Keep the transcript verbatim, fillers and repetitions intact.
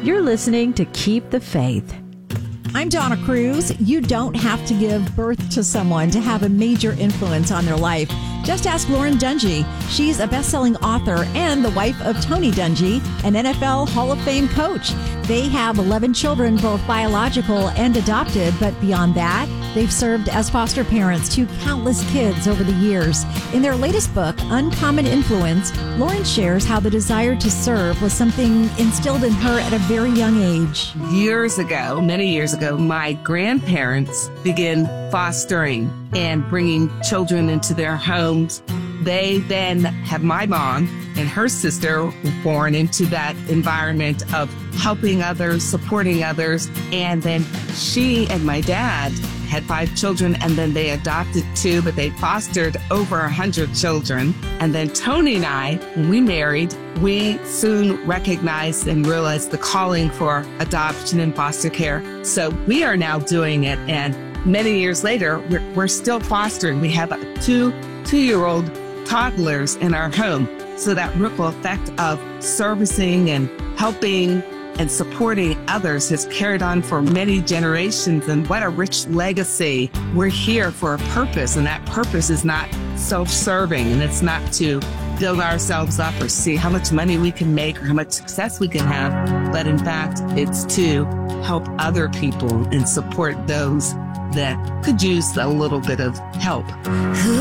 You're listening to Keep the Faith. I'm Donna Cruz. You don't have to give birth to someone to have a major influence on their life. Just ask Lauren Dungy. She's a best-selling author and the wife of Tony Dungy, an N F L Hall of Fame coach. They have eleven children, both biological and adopted, but beyond that, they've served as foster parents to countless kids over the years. In their latest book, Uncommon Influence, Lauren shares how the desire to serve was something instilled in her at a very young age. Years ago, many years ago, my grandparents began fostering and bringing children into their homes. They then have my mom and her sister were born into that environment of helping others, supporting others. And then she and my dad had five children, and then they adopted two, but they fostered over a hundred children. And then Tony and I, when we married, we soon recognized and realized the calling for adoption and foster care. So we are now doing it. And many years later, we're, we're still fostering. We have two two-year-old toddlers in our home. So that ripple effect of servicing and helping and supporting others has carried on for many generations. And what a rich legacy. We're here for a purpose, and that purpose is not self-serving, and it's not to build ourselves up or see how much money we can make or how much success we can have, but in fact, it's to help other people and support those that could use a little bit of help.